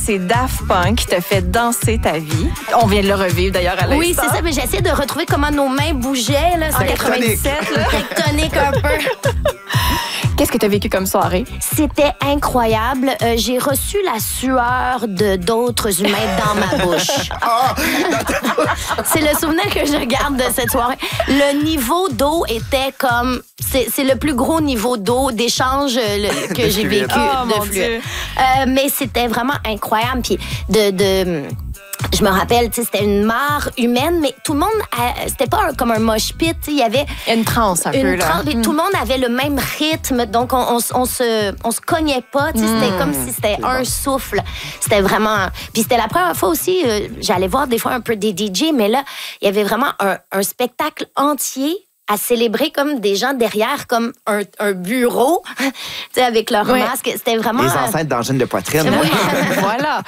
C'est Daft Punk qui t'a fait danser ta vie. On vient de le revivre d'ailleurs à l'instant. Oui, c'est ça, mais j'essaie de retrouver comment nos mains bougeaient. Là. En 97, là. Tectonique un peu. Qu'est-ce que tu as vécu comme soirée? C'était incroyable. J'ai reçu la sueur de d'autres humains dans ma bouche. C'est le souvenir que je garde de cette soirée. Le niveau d'eau était comme... C'est le plus gros niveau d'eau d'échange que j'ai vécu de fluide. Mais c'était vraiment incroyable. Puis je me rappelle, c'était une mare humaine, mais tout le monde, c'était pas comme un mosh pit. Il y avait une transe un peu, là. Tout le monde avait le même rythme, donc on se cognait pas. C'était comme si c'était un souffle. C'était vraiment... Puis c'était la première fois aussi, j'allais voir des fois un peu des DJ, mais là, il y avait vraiment un spectacle entier à célébrer comme des gens derrière, comme un bureau, avec leur masque. C'était vraiment... Les enceintes d'angine de poitrine. Oui, voilà.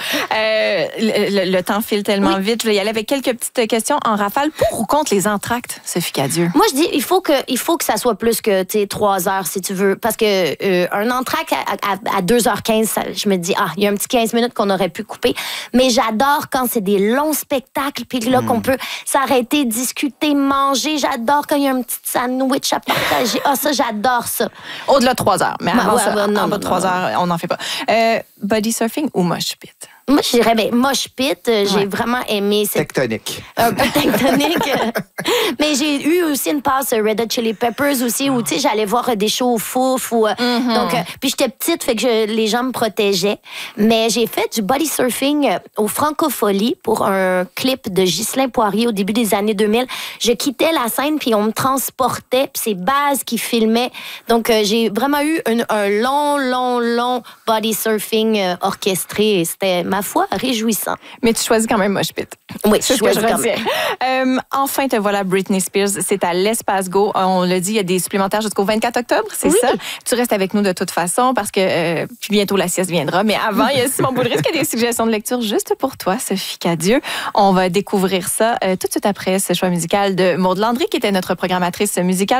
Le temps file tellement vite. Je vais y aller avec quelques petites questions en rafale. Pour ou contre les entractes, Sophie Cadieux? Moi, je dis, il faut que ça soit plus que 3 heures, si tu veux. Parce que un entracte à 2h15, je me dis, il y a un petit 15 minutes qu'on aurait pu couper. Mais j'adore quand c'est des longs spectacles, puis là, qu'on peut s'arrêter, discuter, manger. J'adore quand il y a un petit sandwich à partager. Ça, j'adore ça. Au-delà de 3 heures. Mais avant en bas de 3 non. heures, on n'en fait pas. Body surfing ou mosh pit? Moi, je dirais, mosh pit, j'ai vraiment aimé. Tectonique. Un peu tectonique. Mais j'ai eu aussi une passe Red Hot Chili Peppers aussi, où, tu sais, j'allais voir des shows au Fouf. Donc, puis j'étais petite, fait que les gens me protégeaient. Mais j'ai fait du body surfing au Francophonie pour un clip de Ghislain Poirier au début des années 2000. Je quittais la scène, puis on me transportait, puis c'est Baz qui filmait. Donc, j'ai vraiment eu un long body surfing orchestré. Et c'était, ma foi, réjouissant. Mais tu choisis quand même mosh pit. Oui, c'est ce que je retiens. Enfin, te voilà Britney Spears. C'est à l'Espace Go. On l'a dit, il y a des supplémentaires jusqu'au 24 octobre, c'est ça? Tu restes avec nous de toute façon parce que puis bientôt la sieste viendra. Mais avant, il y a Simon Boulris qui a des suggestions de lecture juste pour toi, Sophie Cadieux. On va découvrir ça tout de suite après ce choix musical de Maude Landry, qui était notre programmatrice musicale.